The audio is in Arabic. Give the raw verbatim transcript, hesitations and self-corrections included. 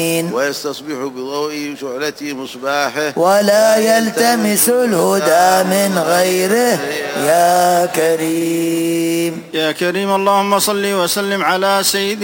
ويستصبح بضوء شعلة مصباحه ولا يلتمس الهدى من غيره يا كريم. يا كريم اللهم صل وسلم على سيدنا